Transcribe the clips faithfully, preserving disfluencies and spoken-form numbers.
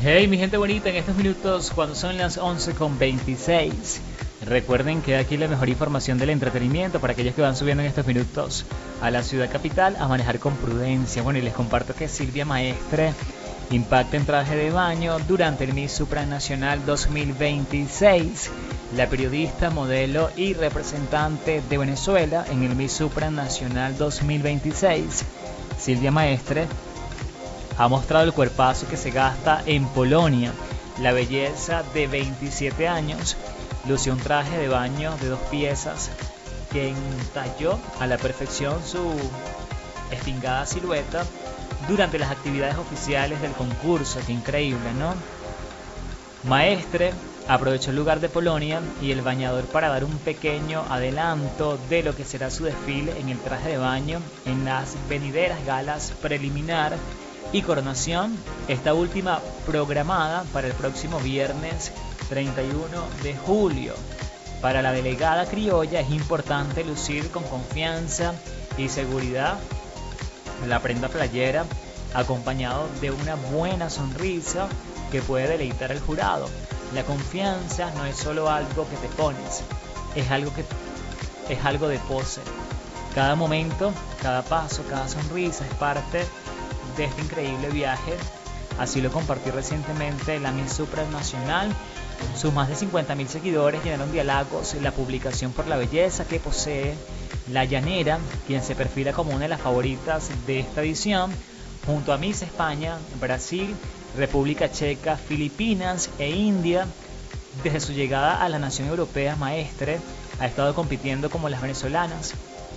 Hey mi gente bonita, en estos minutos cuando son las once con veintiséis, recuerden que aquí la mejor información del entretenimiento para aquellos que van subiendo en estos minutos a la ciudad capital a manejar con prudencia. Bueno, y les comparto que Silvia Maestre impacta en traje de baño durante el Miss Supranacional dos mil veintiséis. La periodista, modelo y representante de Venezuela en el Miss Supranacional dos mil veintiséis, Silvia Maestre, ha mostrado el cuerpazo que se gasta en Polonia. La belleza de veintisiete años lució un traje de baño de dos piezas que entalló a la perfección su espingada silueta durante las actividades oficiales del concurso. Qué increíble, ¿no? Maestre aprovechó el lugar de Polonia y el bañador para dar un pequeño adelanto de lo que será su desfile en el traje de baño en las venideras galas preliminar y coronación, esta última programada para el próximo viernes treinta y uno de julio. Para la delegada criolla es importante lucir con confianza y seguridad la prenda playera, acompañado de una buena sonrisa que puede deleitar al jurado. La confianza no es solo algo que te pones, es algo que es algo de pose. Cada momento, cada paso, cada sonrisa es parte de este increíble viaje. Así lo compartió recientemente la Miss Supranacional. Sus más de cincuenta mil seguidores llenaron de halagos la publicación por la belleza que posee la llanera, quien se perfila como una de las favoritas de esta edición, junto a Miss España, Brasil, República Checa, Filipinas e India. Desde su llegada a la nación europea, Maestre ha estado compitiendo como las venezolanas,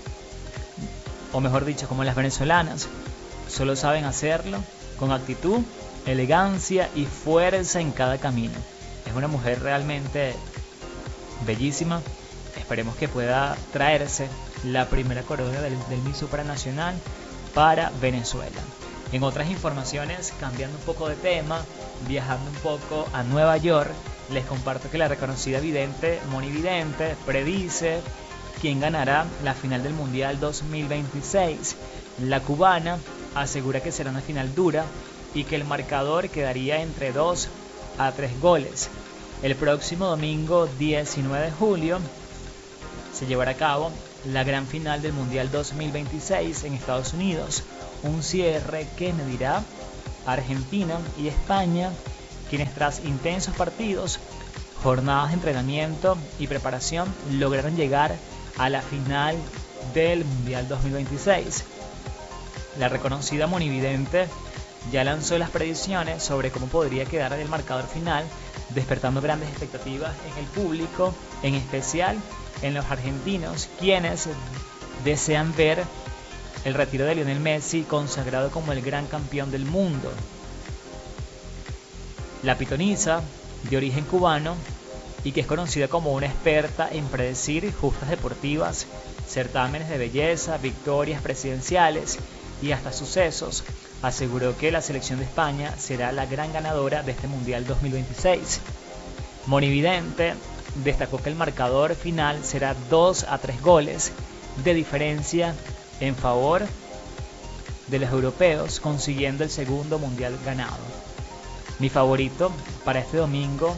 o mejor dicho, como las venezolanas. Solo saben hacerlo con actitud, elegancia y fuerza en cada camino. Es una mujer realmente bellísima. Esperemos que pueda traerse la primera corona del, del Miss Supranacional para Venezuela. En otras informaciones, cambiando un poco de tema, viajando un poco a Nueva York, les comparto que la reconocida vidente Moni Vidente predice quién ganará la final del Mundial dos mil veintiséis. La cubana asegura que será una final dura y que el marcador quedaría entre dos a tres goles. El próximo domingo diecinueve de julio se llevará a cabo la gran final del Mundial dos mil veintiséis en Estados Unidos, un cierre que medirá a Argentina y España, quienes tras intensos partidos, jornadas de entrenamiento y preparación lograron llegar a la final del Mundial dos mil veintiséis. La reconocida monividente ya lanzó las predicciones sobre cómo podría quedar el marcador final, despertando grandes expectativas en el público, en especial en los argentinos, quienes desean ver el retiro de Lionel Messi, consagrado como el gran campeón del mundo. La pitonisa, de origen cubano y que es conocida como una experta en predecir justas deportivas, certámenes de belleza, victorias presidenciales y hasta sucesos, aseguró que la selección de España será la gran ganadora de este Mundial dos mil veintiséis. Monividente destacó que el marcador final será dos a tres goles de diferencia en favor de los europeos, consiguiendo el segundo Mundial ganado. Mi favorito para este domingo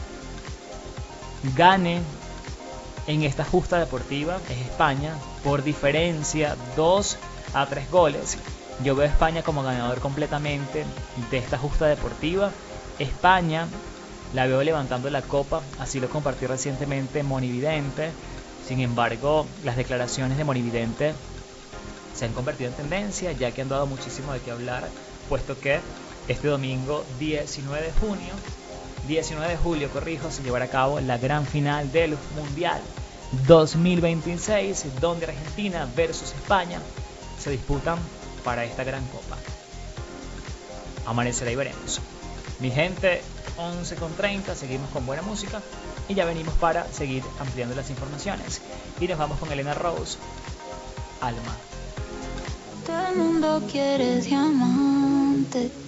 gane en esta justa deportiva es España por diferencia dos a tres goles. Yo veo a España como ganador completamente de esta justa deportiva. España la veo levantando la copa, así lo compartió recientemente Monividente. Sin embargo, las declaraciones de Monividente se han convertido en tendencia, ya que han dado muchísimo de qué hablar, puesto que este domingo diecinueve de junio, diecinueve de julio, corrijo, se llevará a cabo la gran final del Mundial dos mil veintiséis, donde Argentina versus España se disputan para esta gran copa. Amanecerá y veremos. Mi gente, once con treinta, seguimos con buena música y ya venimos para seguir ampliando las informaciones. Y nos vamos con Elena Rose, Alma. Todo el mundo quiere diamante.